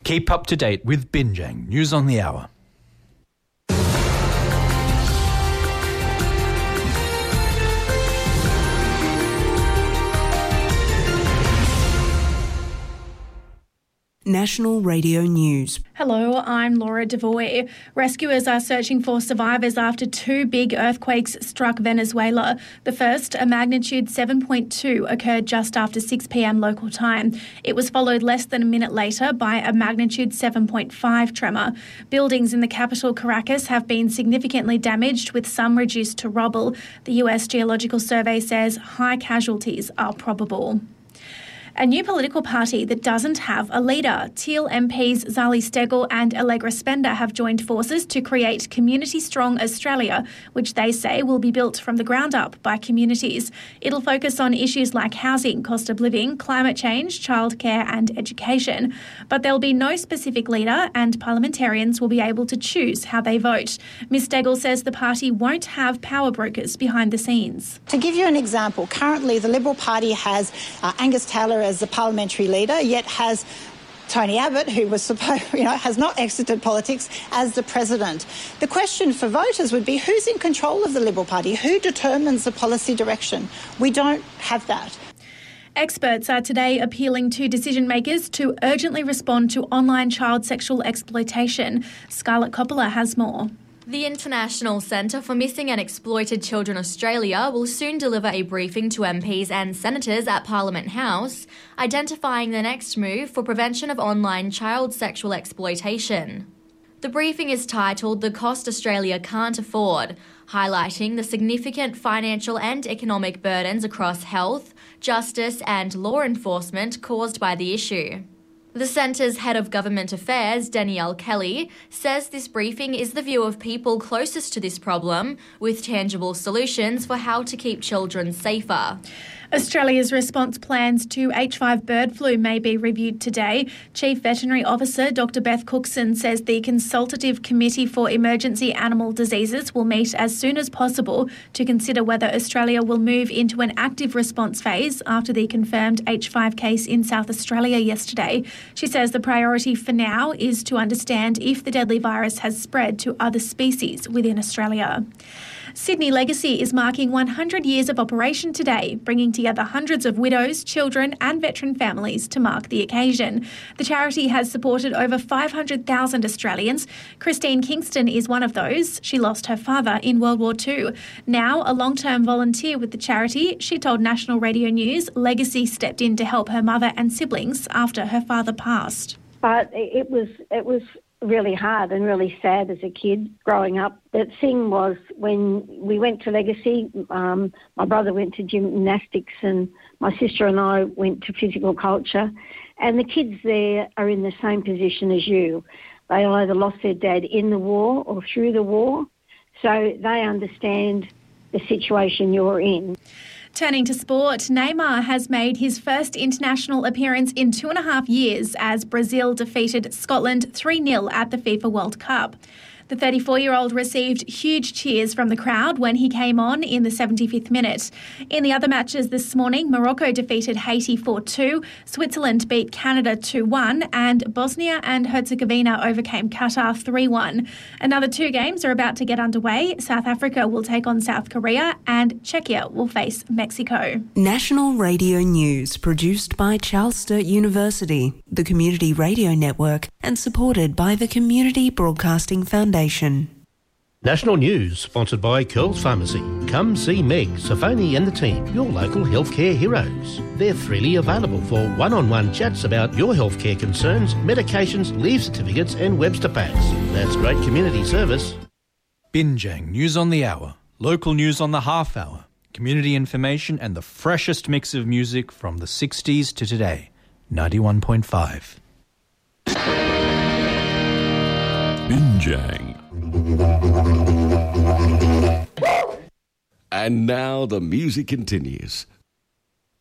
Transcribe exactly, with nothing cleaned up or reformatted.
Keep up to date with Binjang News on the Hour. National Radio News. Hello, I'm Laura Devoy. Rescuers are searching for survivors after two big earthquakes struck Venezuela. The first, a magnitude seven point two, occurred just after six p.m. local time. It was followed less than a minute later by a magnitude seven point five tremor. Buildings in the capital, Caracas, have been significantly damaged, with some reduced to rubble. The U S Geological Survey says high casualties are probable. A new political party that doesn't have a leader. Teal M Ps Zali Steggall and Allegra Spender have joined forces to create Community Strong Australia, which they say will be built from the ground up by communities. It'll focus on issues like housing, cost of living, climate change, childcare and education. But there'll be no specific leader, and parliamentarians will be able to choose how they vote. Miz Steggall says the party won't have power brokers behind the scenes. To give you an example, currently the Liberal Party has uh, Angus Taylor as the parliamentary leader, yet has Tony Abbott, who was supposed, you know, has not exited politics, as the president. The question for voters would be, who's in control of the Liberal Party? Who determines the policy direction? We don't have that. Experts are today appealing to decision makers to urgently respond to online child sexual exploitation. Scarlett Coppola has more. The International Centre for Missing and Exploited Children Australia will soon deliver a briefing to M Ps and senators at Parliament House, identifying the next move for prevention of online child sexual exploitation. The briefing is titled The Cost Australia Can't Afford, highlighting the significant financial and economic burdens across health, justice and law enforcement caused by the issue. The Centre's Head of Government Affairs, Danielle Kelly, says this briefing is the view of people closest to this problem, with tangible solutions for how to keep children safer. Australia's response plans to H five bird flu may be reviewed today. Chief Veterinary Officer Doctor Beth Cookson says the Consultative Committee for Emergency Animal Diseases will meet as soon as possible to consider whether Australia will move into an active response phase after the confirmed H five case in South Australia yesterday. She says the priority for now is to understand if the deadly virus has spread to other species within Australia. Sydney Legacy is marking one hundred years of operation today, bringing together hundreds of widows, children and veteran families to mark the occasion. The charity has supported over five hundred thousand Australians. Christine Kingston is one of those. She lost her father in World War Two. Now a long-term volunteer with the charity, she told National Radio News Legacy stepped in to help her mother and siblings after her father passed. But it was it was really hard and really sad as a kid growing up. The thing was, when we went to Legacy, um, my brother went to gymnastics and my sister and I went to physical culture, and the kids there are in the same position as you. They either lost their dad in the war or through the war, so they understand the situation you're in. Turning to sport, Neymar has made his first international appearance in two and a half years as Brazil defeated Scotland three nil at the FIFA World Cup. The thirty-four-year-old received huge cheers from the crowd when he came on in the seventy-fifth minute. In the other matches this morning, Morocco defeated Haiti four two, Switzerland beat Canada two one, and Bosnia and Herzegovina overcame Qatar three one. Another two games are about to get underway. South Africa will take on South Korea and Czechia will face Mexico. National Radio News, produced by Charles Sturt University, the Community Radio Network, and supported by the Community Broadcasting Foundation. National News, sponsored by Curls Pharmacy. Come see Meg, Safoni and the team, your local healthcare heroes. They're freely available for one-on-one chats about your healthcare concerns, medications, leave certificates and Webster packs. That's great community service. Binjang News on the Hour, local news on the half hour, community information and the freshest mix of music from the sixties to today. ninety-one point five. Binjang. And now the music continues.